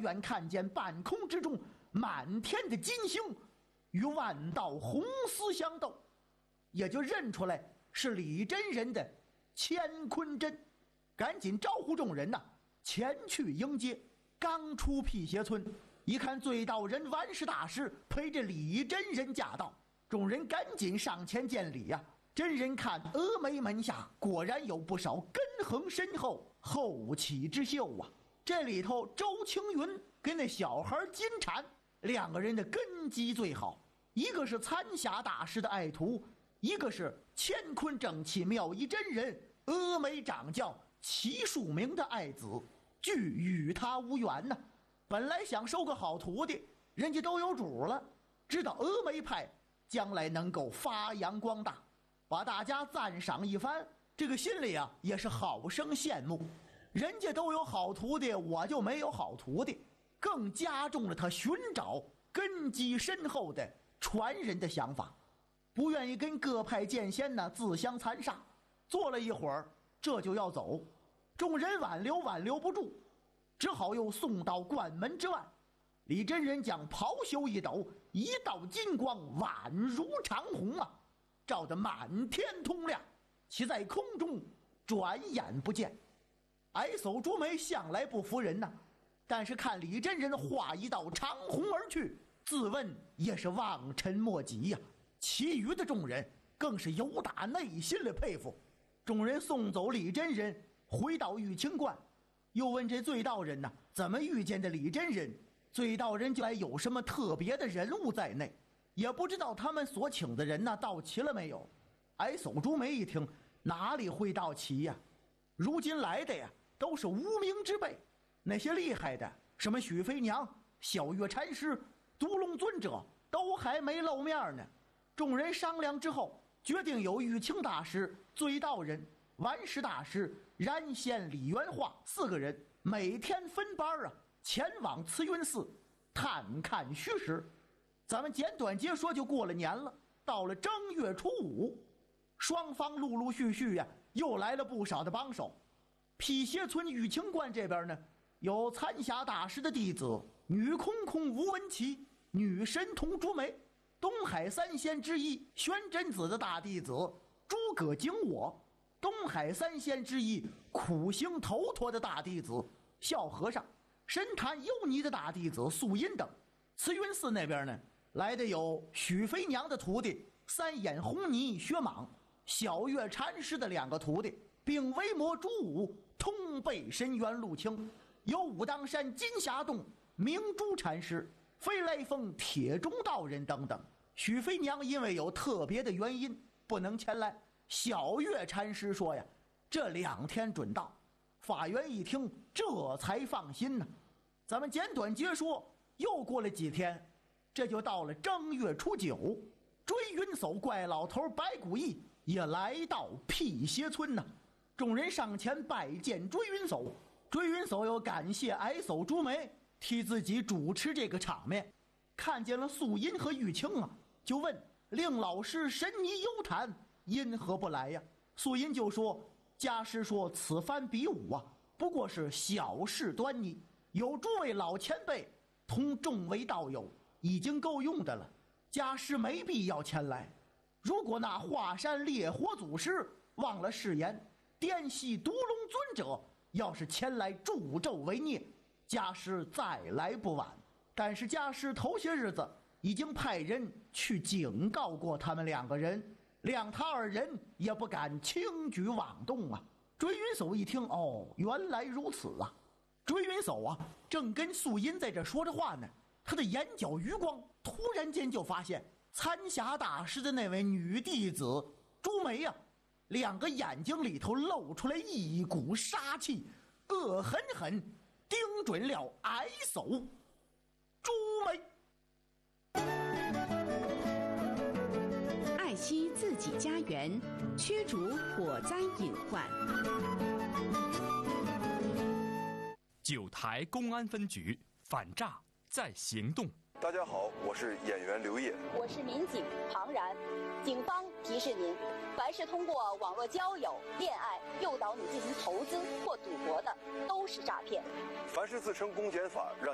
远看见半空之中满天的金星与万道红丝相斗，也就认出来是李真人的乾坤针，赶紧招呼众人前去迎接。刚出辟邪村，一看醉道人完氏大师陪着李真人驾到，众人赶紧上前见礼真人看峨眉门下果然有不少根横深厚后起之秀这里头周青云跟那小孩金蝉两个人的根基最好，一个是参侠大师的爱徒，一个是乾坤正气妙一真人峨眉掌教齐树明的爱子，俱与他无缘本来想收个好徒弟，人家都有主了，知道峨眉派将来能够发扬光大，把大家赞赏一番，这个心里也是好生羡慕。人家都有好徒弟，我就没有好徒弟，更加重了他寻找根基深厚的传人的想法，不愿意跟各派剑仙自相残杀。坐了一会儿，这就要走，众人挽留不住，只好又送到关门之外。李真人将袍袖一抖，一道金光宛如长虹照得满天通亮，其在空中转眼不见。矮叟朱眉向来不服人但是看李真人画一道长虹而去，自问也是望尘莫及其余的众人更是由打内心的佩服。众人送走李真人，回到玉清观，又问这醉道人怎么遇见的李真人。醉道人就还有什么特别的人物在内，也不知道他们所请的人到齐了没有。矮叟朱眉一听，哪里会到齐如今来的都是无名之辈，那些厉害的什么许飞娘、小月禅师、独龙尊者都还没露面呢。众人商量之后，决定由玉清大师、醉道人、完氏大师、然仙、李元化4个人每天分班前往慈云寺探看虚实。咱们简短截说，就过了年了，到了正月初5，双方陆陆续续又来了不少的帮手。辟邪村玉清观这边呢，有参侠大师的弟子女空空吴文琪、女神童朱梅，东海三仙之一玄真子的大弟子诸葛景我，东海三仙之一苦行头陀的大弟子孝和尚，神坛幽尼的大弟子素音等。慈云寺那边呢，来的有许飞娘的徒弟三眼红泥薛莽，小月禅师的2个徒弟并为魔朱武、通背神元陆清，有武当山金霞洞明珠禅师、飞来峰铁中道人等等。许飞娘因为有特别的原因不能前来，小月禅师说这2天准到。法源一听，这才放心咱们简短截说，又过了几天，这就到了正月初9，追云叟怪老头白骨义也来到辟邪村众人上前拜见追云叟，追云叟又感谢矮叟朱眉替自己主持这个场面。看见了素音和玉清就问令老师神尼幽谈因何不来素音就说，家师说此番比武不过是小事端倪，有诸位老前辈同众位道友已经够用的了，家师没必要前来。如果那华山烈火祖师忘了誓言，滇西独龙尊者要是前来助纣为孽，家师再来不晚。但是家师头些日子已经派人去警告过他们2个人，谅他2人也不敢轻举妄动追云叟一听，原来如此追云叟正跟素音在这说着话呢，他的眼角余光突然间就发现参侠大师的那位女弟子朱梅2个眼睛里头露出来一股杀气，恶狠狠盯准了矮叟朱梅。 爱惜自己家园，驱逐火灾隐患。 九台公安分局反诈在行动。 大家好，我是演员刘烨， 我是民警庞然。警方提示您，凡是通过网络交友、恋爱诱导你进行投资或赌博的，都是诈骗。 凡是自称公检法让